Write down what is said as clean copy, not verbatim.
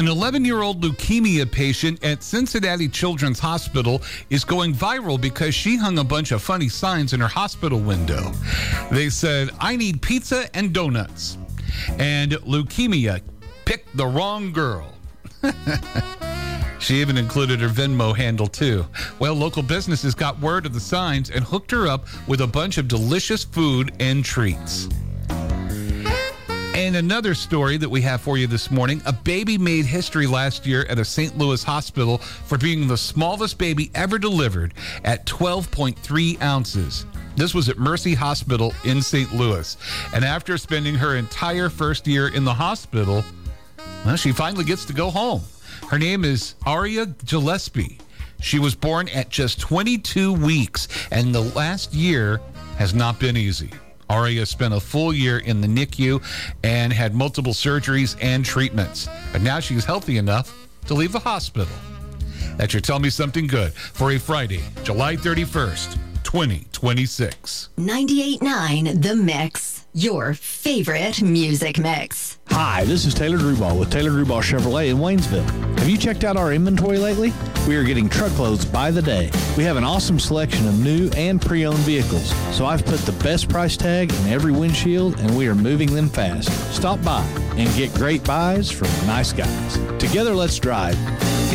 An 11-year-old leukemia patient at Cincinnati Children's Hospital is going viral because she hung a bunch of funny signs in her hospital window. They said, "I need pizza and donuts." And "Leukemia, pick the wrong girl." She even included her Venmo handle, too. Well, local businesses got word of the signs and hooked her up with a bunch of delicious food and treats. And another story that we have for you this morning, a baby made history last year at a St. Louis hospital for being the smallest baby ever delivered at 12.3 ounces. This was at Mercy Hospital in St. Louis. And after spending her entire first year in the hospital, well, she finally gets to go home. Her name is Aria Gillespie. She was born at just 22 weeks, and the last year has not been easy. Aria spent a full year in the NICU and had multiple surgeries and treatments. But now she's healthy enough to leave the hospital. That's your Tell Me Something Good for a Friday, July 31st, 2026. 98.9 The Mix, your favorite music mix. Hi, this is Taylor Drewball with Taylor Drewball Chevrolet in Waynesville. Have you checked out our inventory lately? We are getting truckloads by the day. We have an awesome selection of new and pre-owned vehicles, so I've put the best price tag in every windshield and we are moving them fast. Stop by and get great buys from nice guys. Together, let's drive.